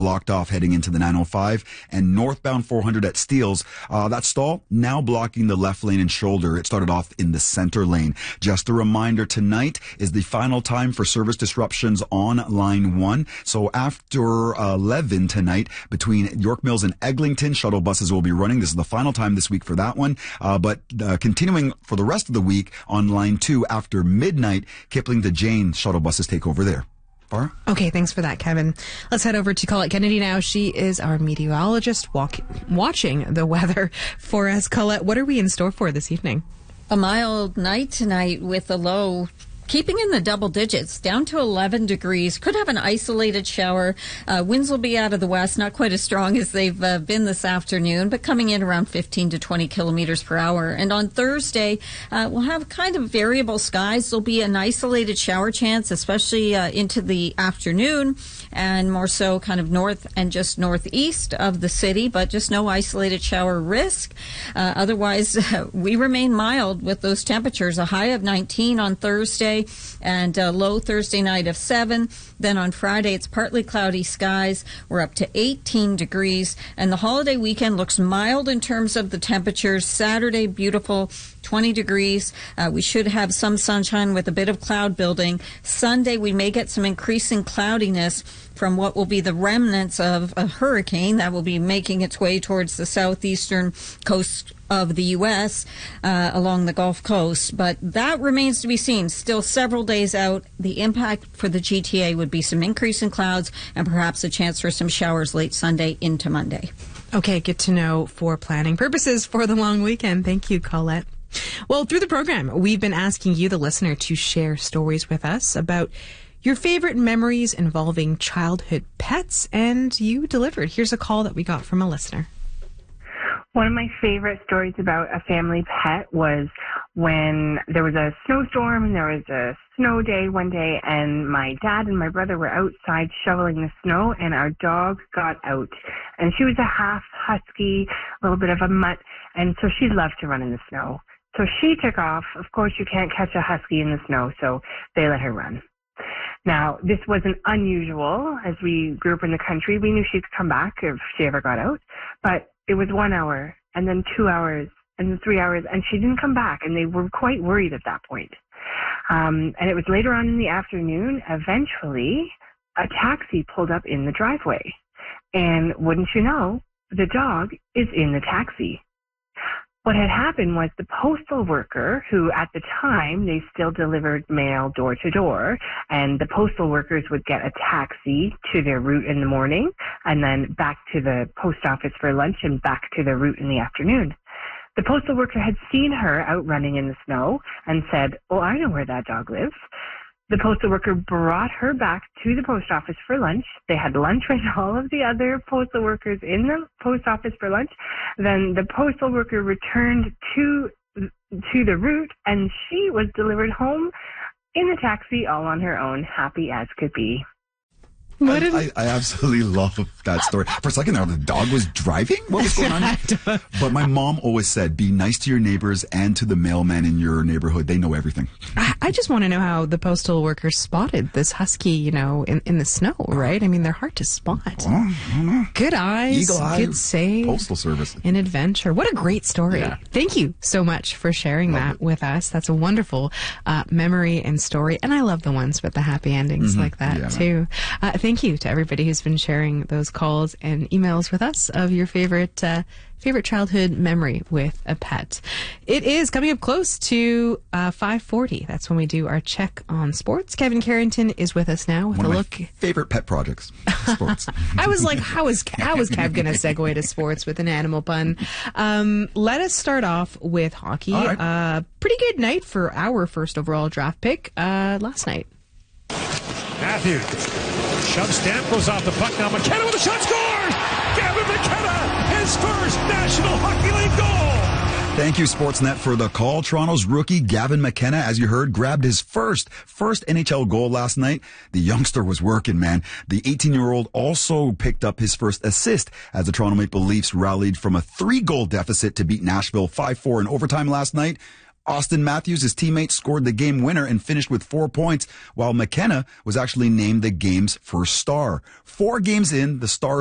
blocked off heading into the 905 and northbound 400 at Steeles. That stall now blocking the left lane and shoulder. It started off in the center lane. Just a reminder, tonight is the final time for service disruptions on line 1. So after 11 tonight between York Mills and Eglinton, shuttle buses will be running. This is the final time this week for that one. But continuing for the rest of the week on line 2 after midnight, Kipling to Jane shuttle buses take over there. Okay, thanks for that, Kevin. Let's head over to Colette Kennedy now. She is our meteorologist watching the weather for us. Colette, what are we in store for this evening? A mild night tonight with a low keeping in the double digits, down to 11 degrees. Could have an isolated shower. Winds will be out of the west, not quite as strong as they've been this afternoon, but coming in around 15 to 20 kilometers per hour. And on Thursday, we'll have kind of variable skies. There'll be an isolated shower chance, especially into the afternoon, and more so kind of north and just northeast of the city, but just no isolated shower risk. Otherwise, we remain mild with those temperatures. A high of 19 on Thursday and a low Thursday night of 7. Then on Friday, it's partly cloudy skies. We're up to 18 degrees. And the holiday weekend looks mild in terms of the temperatures. Saturday, beautiful, 20 degrees. We should have some sunshine with a bit of cloud building. Sunday, we may get some increasing cloudiness from what will be the remnants of a hurricane that will be making its way towards the southeastern coast of the U.S. Along the Gulf Coast. But that remains to be seen. Still several days out. The impact for the GTA would be some increase in clouds and perhaps a chance for some showers late Sunday into Monday. Okay, good to know for planning purposes for the long weekend. Thank you, Colette. Well, through the program, we've been asking you, the listener, to share stories with us about your favorite memories involving childhood pets, and you delivered. Here's a call that we got from a listener. One of my favorite stories about a family pet was when there was a snowstorm and there was a snow day one day, and my dad and my brother were outside shoveling the snow, and our dog got out. And she was a half husky, a little bit of a mutt, and so she loved to run in the snow. So she took off. Of course, you can't catch a husky in the snow, so they let her run. Now, this wasn't unusual. As we grew up in the country, we knew she'd come back if she ever got out. But it was 1 hour, and then 2 hours, and then 3 hours, and she didn't come back, and they were quite worried at that point. And it was later on in the afternoon, eventually, a taxi pulled up in the driveway. And wouldn't you know, the dog is in the taxi. What had happened was the postal worker, who at the time, they still delivered mail door to door, and the postal workers would get a taxi to their route in the morning and then back to the post office for lunch and back to their route in the afternoon. The postal worker had seen her out running in the snow and said, "Oh, I know where that dog lives." The postal worker brought her back to the post office for lunch. They had lunch with all of the other postal workers in the post office for lunch. Then the postal worker returned to the route, and she was delivered home in a taxi all on her own, happy as could be. I absolutely love that story. For a second there, the dog was driving? What was going on? But my mom always said, be nice to your neighbors and to the mailman in your neighborhood. They know everything. I just want to know how the postal workers spotted this husky, in the snow, right? I mean, they're hard to spot. I don't know. Good eyes. Eagle eye. Good save. Postal service. An adventure. What a great story. Yeah. Thank you so much for sharing that with us. That's a wonderful memory and story. And I love the ones with the happy endings like that, too. Thank you to everybody who's been sharing those calls and emails with us of your favorite childhood memory with a pet. It is coming up close to 5:40. That's when we do our check on sports. Kevin Carrington is with us now with One a of look. My favorite pet projects, sports. I was like, how is Kev going to segue to sports with an animal pun? Let us start off with hockey. Right. Pretty good night for our first overall draft pick last night. Matthews shoves Stamkos off the puck. Now McKenna with a shot, scores! Gavin McKenna, his first National Hockey League goal! Thank you, Sportsnet, for the call. Toronto's rookie, Gavin McKenna, as you heard, grabbed his first NHL goal last night. The youngster was working, man. The 18-year-old also picked up his first assist as the Toronto Maple Leafs rallied from a 3-goal deficit to beat Nashville 5-4 in overtime last night. Austin Matthews, his teammate, scored the game winner and finished with 4 points, while McKenna was actually named the game's first star. 4 games in, the Stars